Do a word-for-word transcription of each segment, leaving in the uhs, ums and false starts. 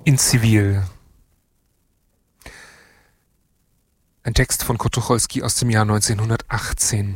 In Zivil. Ein Text von Kurt Tucholsky aus dem Jahr neunzehnhundertachtzehn.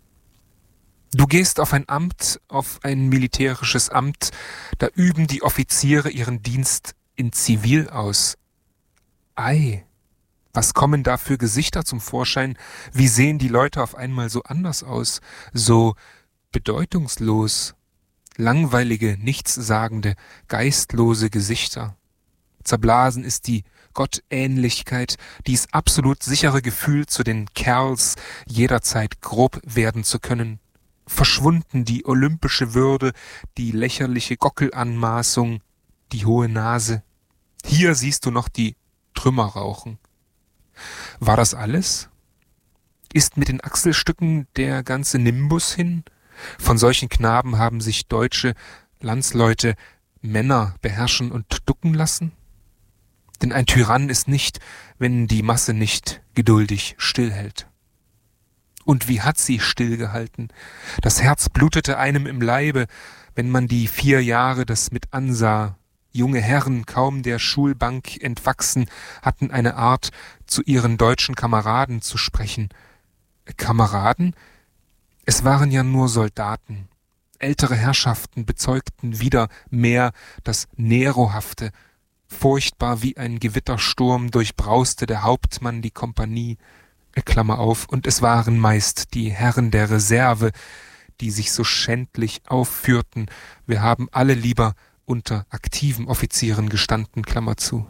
Du gehst auf ein Amt, auf ein militärisches Amt, da üben die Offiziere ihren Dienst in Zivil aus. Ei, was kommen da für Gesichter zum Vorschein? Wie sehen die Leute auf einmal so anders aus, so bedeutungslos, langweilige, nichtssagende, geistlose Gesichter? Zerblasen ist die Gottähnlichkeit, dies absolut sichere Gefühl, zu den Kerls jederzeit grob werden zu können. Verschwunden die olympische Würde, die lächerliche Gockelanmaßung, die hohe Nase. Hier siehst du noch die Trümmer rauchen. War das alles? Ist mit den Achselstücken der ganze Nimbus hin? Von solchen Knaben haben sich deutsche Landsleute Männer beherrschen und ducken lassen? Denn ein Tyrann ist nicht, wenn die Masse nicht geduldig stillhält. Und wie hat sie stillgehalten? Das Herz blutete einem im Leibe, wenn man die vier Jahre das mit ansah. Junge Herren, kaum der Schulbank entwachsen, hatten eine Art, zu ihren deutschen Kameraden zu sprechen. Kameraden? Es waren ja nur Soldaten. Ältere Herrschaften bezeugten wieder mehr das Nerohafte. Furchtbar wie ein Gewittersturm durchbrauste der Hauptmann die Kompanie, Klammer auf, und es waren meist die Herren der Reserve, die sich so schändlich aufführten. Wir haben alle lieber unter aktiven Offizieren gestanden, Klammer zu.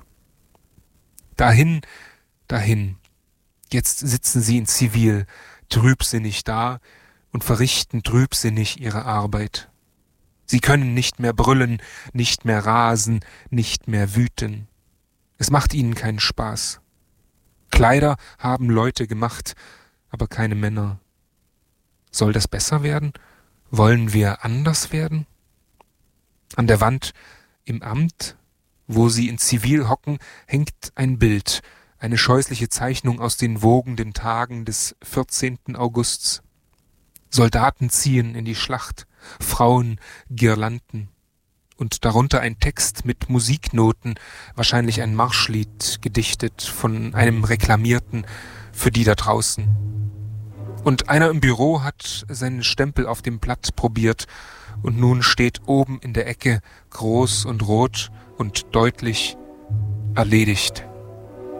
Dahin, dahin. Jetzt sitzen sie in Zivil, trübsinnig da und verrichten trübsinnig ihre Arbeit. Sie können nicht mehr brüllen, nicht mehr rasen, nicht mehr wüten. Es macht ihnen keinen Spaß. Kleider haben Leute gemacht, aber keine Männer. Soll das besser werden? Wollen wir anders werden? An der Wand im Amt, wo sie in Zivil hocken, hängt ein Bild, eine scheußliche Zeichnung aus den wogenden Tagen des vierzehnten Augusts. Soldaten ziehen in die Schlacht, Frauen Girlanden und darunter ein Text mit Musiknoten, wahrscheinlich ein Marschlied, gedichtet von einem Reklamierten für die da draußen. Und einer im Büro hat seinen Stempel auf dem Blatt probiert und nun steht oben in der Ecke groß und rot und deutlich erledigt.